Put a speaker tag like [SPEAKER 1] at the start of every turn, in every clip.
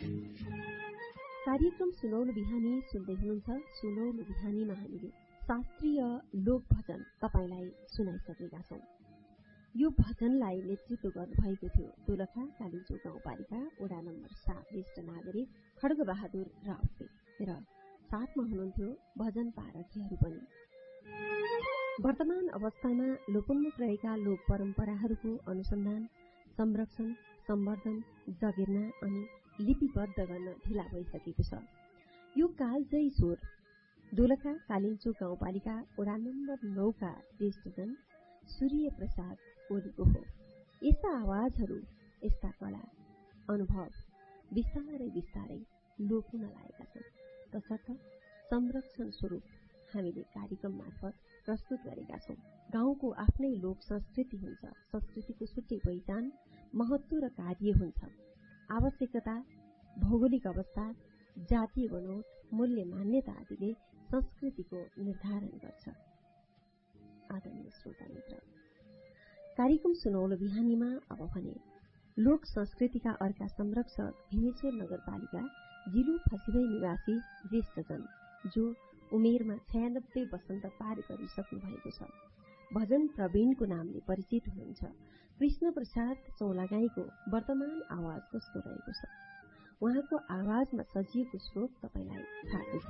[SPEAKER 1] कार्यक्रम सुनौलो बिहानी सुन्दै हुनुहुन्छ। सुनौलो बिहानीमा हामीले शास्त्रीय लोक भजन तपाईलाई सुनाइसकेका छौं। यो भजनलाई नेतृत्व गर्नुभएको थियो दोलखा कालिचो गाउँपालिका वडा नम्बर 7 ज्येष्ठ नागरिक खड्गबहादुर राउतले र साथमा हुनुहुन्थ्यो भजन पारखीहरू पनि। वर्तमान अवस्थामा लोपोन्मुख रहेका लोक परम्पराहरूको अनुसन्धान, संरक्षण, सम्वर्धन, जगेर्ना अनि लिपिबद्ध गर्न ढिला भइसकेको छ। यो कालजयी स्वर दोलखा कालिचो गाउँपालिका वडा नम्बर 9 का ज्येष्ठजन सूर्य प्रसाद ओलीको हो। यस्ता आवाजहरू, यस्ता कला, अनुभव बिस्तारै बिस्तारै लोप हुन लागेका छन्। तसर्थ संरक्षण स्वरूप हामीले कार्यक्रम मार्फत प्रस्तुत गरेका छौं। गाउँको आफ्नै लोक संस्कृति हुन्छ। संस्कृतिको छुट्टै पहिचान, महत्व र कार्य हुन्छ। आवश्यकता, भौगोलिक अवस्था, जातीय बनोट, मूल्य मान्यता आदिले संस्कृतिको निर्धारण गर्छ। आदरणीय श्रोता मित्र, कार्यक्रम सुनौलो बिहानीमा अब भने लोक संस्कृतिका अर्का संरक्षक भीमेश्वर नगरपालिका जिलु फसिभई निवासी ज्येष्ठजन जो उमेरमा 96 वसन्त पार गरिसक्नु भएको छ, भजन प्रवीणको नामले परिचित हुनुहुन्छ। कृष्ण प्रसाद चौलागाईको वर्तमान आवाज कस्तो रहेको छ, उहाँको आवाजमा सजिएको श्लोक तपाईलाई थाहा छ।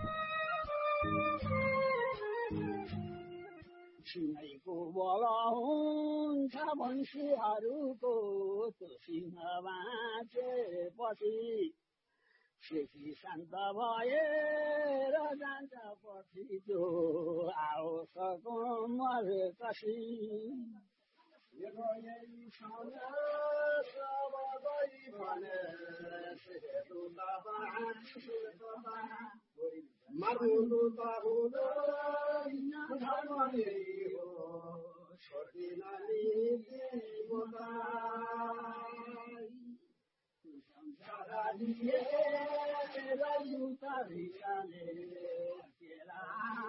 [SPEAKER 2] सिंहको बल हुन्छ भन्सीहरूको त्यो सिंह बाँचेपछि शेखी शान्त भएर जान्छ पछि जो आओसको मरेपछि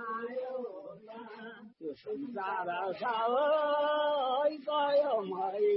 [SPEAKER 2] संसार